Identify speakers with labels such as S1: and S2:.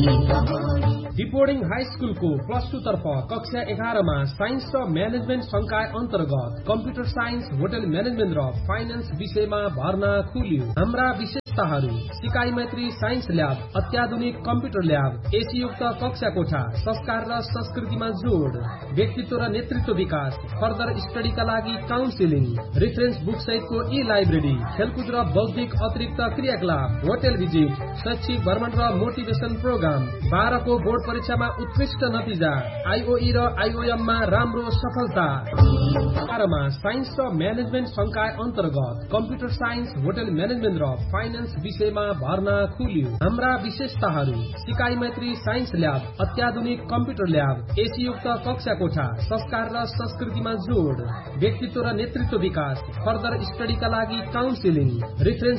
S1: डिपोर्डिङ high स्कुलको +2 तर्फ कक्षा 11 मा साइन्स र म्यानेजमेन्ट संकाय अन्तर्गत कम्प्युटर साइन्स, होटल म्यानेजमेन्ट र फाइनान्स विषयमा भर्ना खुल्यो। हाम्रा विशेषताहरू: सिकाइ मैत्री साइन्स ल्याब, अत्याधुनिक कम्प्युटर ल्याब, एसीयुक्त कक्षा कोठा, संस्कार र संस्कृतिमा जोड, व्यक्तित्व र नेतृत्व विकास, फर्दर स्टडीका लागि काउन्सिलिङ, रेफरेन्स बुक सहितको ई-लाइब्रेरी, खेलकुद र बौद्धिक अतिरिक्त क्रियाकलाप, होटल भिजिट, शैक्षिक भ्रमण र मोटिभेसन प्रोग्राम, 12 को बोर्ड परीक्षामा उत्कृष्ट नतिजा, आईओई र आईओएम मा राम्रो सफलता। साइन्स र म्यानेजमेन्ट संकाय अन्तर्गत कम्प्युटर साइन्स, होटल म्यानेजमेन्ट र फाइनान्स विषयमा भर्ना खुल्यो। हाम्रा विशेषताहरू: सिकाइ मैत्री साइन्स ल्याब, अत्याधुनिक कम्प्युटर ल्याब, एसीयुक्त कक्षा कोठा, संस्कार र संस्कृतिमा जोड, व्यक्तित्व र नेतृत्व विकास, फर्दर स्टडीका लागि काउन्सिलिङ, रेफरेन्स